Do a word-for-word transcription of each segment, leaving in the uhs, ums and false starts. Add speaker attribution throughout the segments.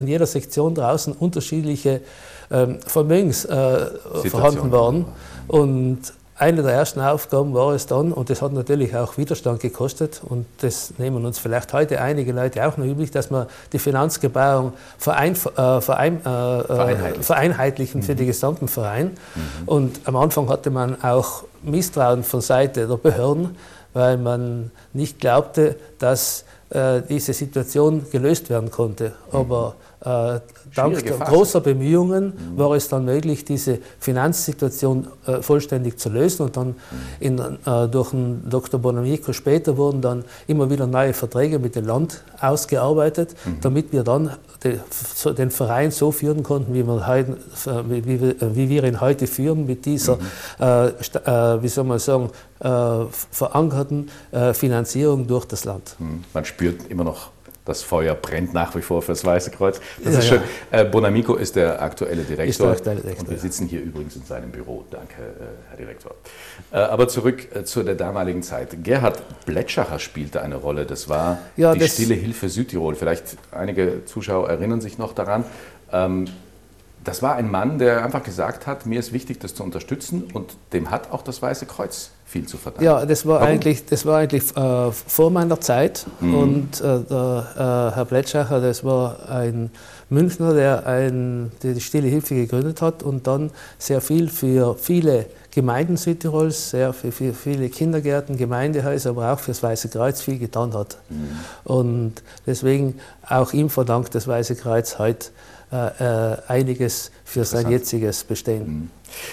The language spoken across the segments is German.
Speaker 1: in jeder Sektion draußen unterschiedliche ähm, Vermögens äh, vorhanden waren. Und eine der ersten Aufgaben war es dann, und das hat natürlich auch Widerstand gekostet, und das nehmen uns vielleicht heute einige Leute auch noch üblich, dass man die Finanzgebaren verein, äh, verein, äh, vereinheitlichen, vereinheitlichen mhm. für den gesamten Verein. Mhm. Und am Anfang hatte man auch Misstrauen von Seite der Behörden, weil man nicht glaubte, dass äh, diese Situation gelöst werden konnte. Aber äh, dank großer Bemühungen mhm. war es dann möglich, diese Finanzsituation äh, vollständig zu lösen. Und dann mhm. in, äh, durch den Doktor Bonamico später wurden dann immer wieder neue Verträge mit dem Land ausgearbeitet, mhm. damit wir dann de, so, den Verein so führen konnten, wie wir, heute, wie, wie, wie wir ihn heute führen, mit dieser, mhm. äh, äh, wie soll man sagen, äh, verankerten äh, Finanzierung durch das Land.
Speaker 2: Mhm. Man spürt immer noch, das Feuer brennt nach wie vor für das Weiße Kreuz. Das
Speaker 1: ja,
Speaker 2: ist schön.
Speaker 1: Ja.
Speaker 2: Äh, Bonamico ist der aktuelle Direktor.
Speaker 1: Ist der aktuelle Direktor.
Speaker 2: Und wir sitzen hier übrigens in seinem Büro. Danke, äh, Herr Direktor. Äh, aber zurück äh, zu der damaligen Zeit. Gerhard Blätschacher spielte eine Rolle. Das war
Speaker 1: ja,
Speaker 2: die
Speaker 1: das
Speaker 2: Stille Hilfe Südtirol. Vielleicht einige Zuschauer erinnern sich noch daran. Ähm, Das war ein Mann, der einfach gesagt hat, mir ist wichtig, das zu unterstützen, und dem hat auch das Weiße Kreuz viel zu verdanken.
Speaker 1: Ja, das war Warum? eigentlich, das war eigentlich äh, vor meiner Zeit mhm. und äh, der, äh, Herr Blätschacher, das war ein Münchner, der, ein, der die Stille Hilfe gegründet hat und dann sehr viel für viele Gemeinden Südtirols, sehr für, für viele Kindergärten, Gemeindehäuser, aber auch für das Weiße Kreuz viel getan hat. Mhm. Und deswegen auch ihm verdankt das Weiße Kreuz heute Äh, äh, einiges für sein jetziges Bestehen.
Speaker 2: Mhm.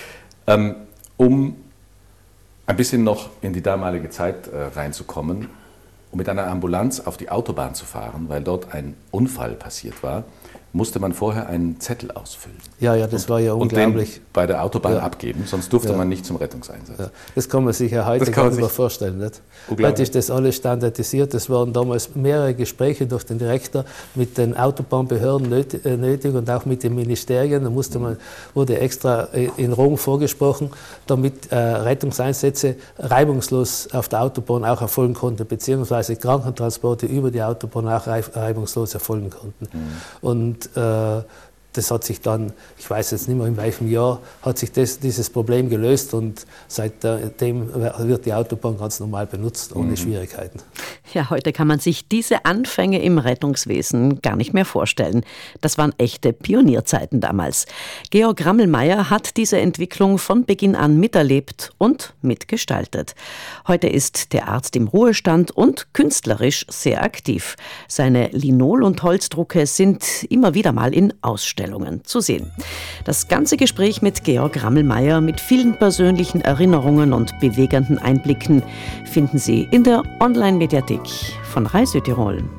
Speaker 2: Ähm, um ein bisschen noch in die damalige Zeit äh, reinzukommen, um mit einer Ambulanz auf die Autobahn zu fahren, weil dort ein Unfall passiert war, musste man vorher einen Zettel ausfüllen.
Speaker 1: Ja, ja, das und, war ja unglaublich.
Speaker 2: Und den bei der Autobahn
Speaker 1: ja.
Speaker 2: abgeben, sonst durfte
Speaker 1: ja.
Speaker 2: man nicht zum Rettungseinsatz. Ja.
Speaker 1: Das kann man sich ja heute gar nicht mehr vorstellen. Nicht? Heute ist das alles standardisiert. Es waren damals mehrere Gespräche durch den Direktor mit den Autobahnbehörden nötig und auch mit den Ministerien. Da musste man, wurde extra in Rom vorgesprochen, damit äh, Rettungseinsätze reibungslos auf der Autobahn auch erfolgen konnten, beziehungsweise Krankentransporte über die Autobahn auch reibungslos erfolgen konnten. Mhm. Und äh, das hat sich dann, ich weiß jetzt nicht mehr in welchem Jahr, hat sich das, dieses Problem gelöst und seitdem wird die Autobahn ganz normal benutzt, ohne mhm. Schwierigkeiten.
Speaker 3: Ja, heute kann man sich diese Anfänge im Rettungswesen gar nicht mehr vorstellen. Das waren echte Pionierzeiten damals. Georg Rammelmeier hat diese Entwicklung von Beginn an miterlebt und mitgestaltet. Heute ist der Arzt im Ruhestand und künstlerisch sehr aktiv. Seine Linol- und Holzdrucke sind immer wieder mal in Ausstellungen zu sehen. Das ganze Gespräch mit Georg Rammelmeier mit vielen persönlichen Erinnerungen und bewegenden Einblicken finden Sie in der Online-Mediathek von Rai Südtirol.